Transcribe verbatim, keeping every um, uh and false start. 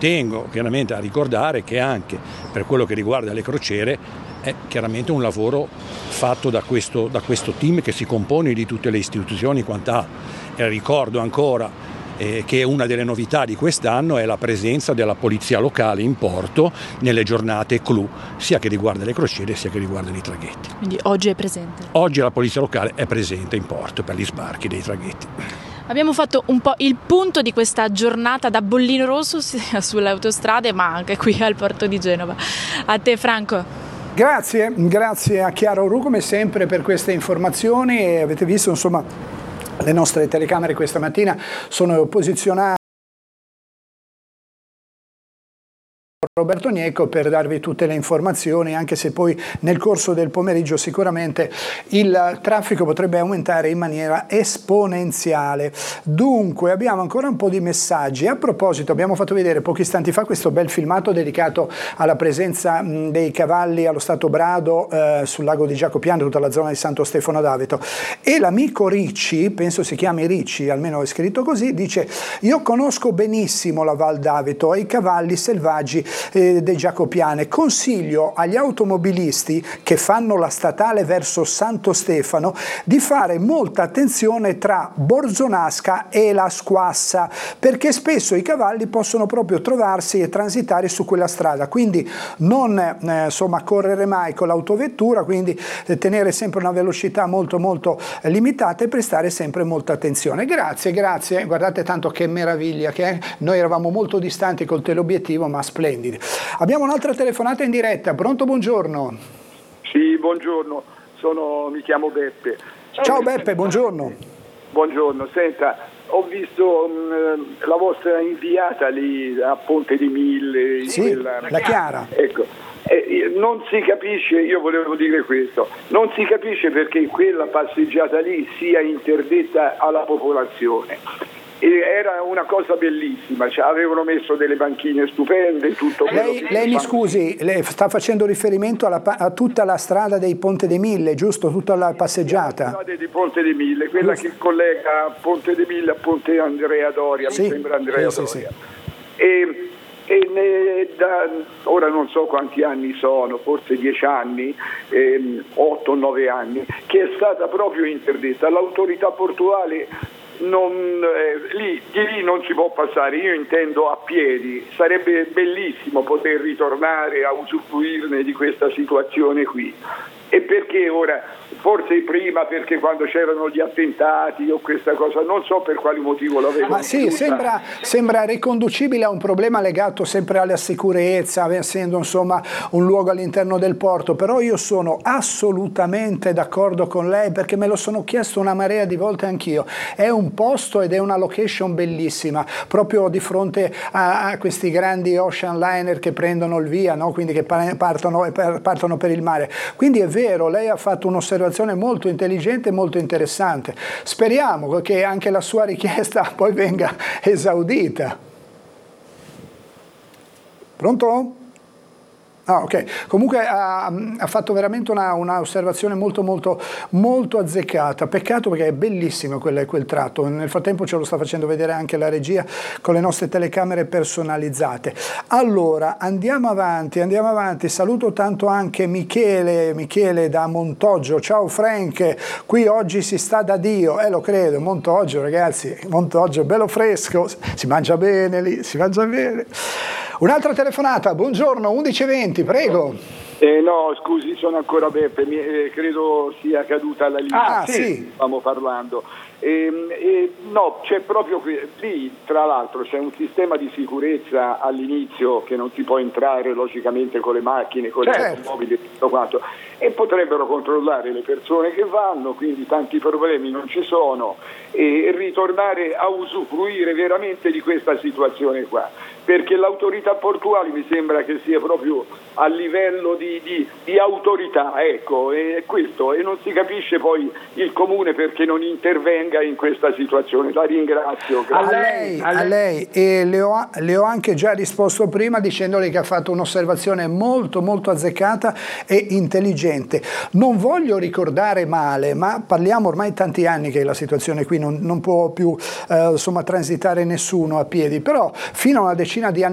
tengo chiaramente a ricordare che anche per quello che riguarda le crociere è chiaramente un lavoro fatto da questo, da questo team che si compone di tutte le istituzioni quant'altro. E ricordo ancora eh, che una delle novità di quest'anno è la presenza della polizia locale in porto nelle giornate clou, sia che riguarda le crociere sia che riguardano i traghetti. Quindi oggi è presente? Oggi la polizia locale è presente in porto per gli sbarchi dei traghetti. Abbiamo fatto un po' il punto di questa giornata da bollino rosso sia sulle autostrade ma anche qui al porto di Genova. A te Franco. Grazie, grazie a Chiara Ru come sempre per queste informazioni e avete visto insomma le nostre telecamere questa mattina sono posizionate Roberto Gnecco per darvi tutte le informazioni, anche se poi nel corso del pomeriggio sicuramente il traffico potrebbe aumentare in maniera esponenziale. Dunque abbiamo ancora un po' di messaggi. A proposito, abbiamo fatto vedere pochi istanti fa questo bel filmato dedicato alla presenza mh, dei cavalli allo Stato Brado eh, sul lago di Giacopiano, tutta la zona di Santo Stefano d'Aveto, e l'amico Ricci, penso si chiami Ricci, almeno è scritto così, dice: io conosco benissimo la Val d'Aveto e i cavalli selvaggi Eh, dei Giacopiane. Consiglio agli automobilisti che fanno la statale verso Santo Stefano di fare molta attenzione tra Borzonasca e la Squassa, perché spesso i cavalli possono proprio trovarsi e transitare su quella strada, quindi non eh, insomma correre mai con l'autovettura, quindi eh, tenere sempre una velocità molto molto eh, limitata e prestare sempre molta attenzione. Grazie, grazie, guardate tanto che meraviglia che è. Noi eravamo molto distanti col teleobiettivo, ma splendidi. Abbiamo un'altra telefonata in diretta. Pronto, buongiorno. Sì, buongiorno. Sono, mi chiamo Beppe. Ciao Beppe, buongiorno. Buongiorno. Senta, ho visto mh, la vostra inviata lì a Ponte di Mille. Sì, quella, la Chiara. Ecco. Eh, non si capisce, io volevo dire questo, non si capisce perché quella passeggiata lì sia interdetta alla popolazione. E era una cosa bellissima, cioè, avevano messo delle banchine stupende, tutto quello lei, che lei mi fanno. Scusi, lei sta facendo riferimento alla, a tutta la strada dei Ponte dei Mille, giusto? Tutta la passeggiata? La strada di Ponte dei Mille, quella giusto, che collega Ponte dei Mille a Ponte Andrea Doria, sì, mi sembra Andrea sì, Doria. sì, sì. E, e ne, da, ora non so quanti anni sono, forse dieci anni, ehm, otto o nove anni, che è stata proprio interdetta. L'autorità portuale Non, eh, lì, di lì non si può passare, io intendo a piedi. Sarebbe bellissimo poter ritornare a usufruirne di questa situazione qui. E perché ora, forse prima perché quando c'erano gli attentati o questa cosa, non so per quali motivo l'avevano. Ma sì, sembra, sembra riconducibile a un problema legato sempre alla sicurezza, essendo insomma un luogo all'interno del porto, però io sono assolutamente d'accordo con lei perché me lo sono chiesto una marea di volte anch'io. È un posto ed è una location bellissima, proprio di fronte a, a questi grandi ocean liner che prendono il via, no? Quindi che partono, partono per il mare. Quindi è vero, lei ha fatto un'osservazione molto intelligente e molto interessante. Speriamo che anche la sua richiesta poi venga esaudita. Pronto? Ah, ok. Comunque ha, ha fatto veramente una, una osservazione molto molto molto azzeccata. Peccato perché è bellissimo quel, quel tratto. Nel frattempo ce lo sta facendo vedere anche la regia con le nostre telecamere personalizzate. Allora andiamo avanti, andiamo avanti. Saluto tanto anche Michele, Michele da Montoggio. Ciao Frank, qui oggi si sta da Dio, eh lo credo. Montoggio, ragazzi, Montoggio, bello fresco, si mangia bene lì, si mangia bene. Un'altra telefonata, buongiorno, undici e venti, prego. Eh, no, scusi, sono ancora Beppe, mi, eh, credo sia caduta la linea. Ah, sì. Stiamo parlando. Eh, eh, no, c'è proprio qui, lì, tra l'altro, c'è un sistema di sicurezza all'inizio che non si può entrare logicamente con le macchine, con certo. le automobili e tutto quanto, e potrebbero controllare le persone che vanno, quindi tanti problemi non ci sono, e ritornare a usufruire veramente di questa situazione qua. Perché l'autorità portuale mi sembra che sia proprio a livello di, di, di autorità, ecco, e questo, e non si capisce poi il comune perché non intervenga in questa situazione. La ringrazio. A lei, a lei, e le ho, le ho anche già risposto prima dicendole che ha fatto un'osservazione molto molto azzeccata e intelligente. Non voglio ricordare male, ma parliamo ormai tanti anni che la situazione qui non, non può più eh, insomma transitare nessuno a piedi, però fino a una decina di anni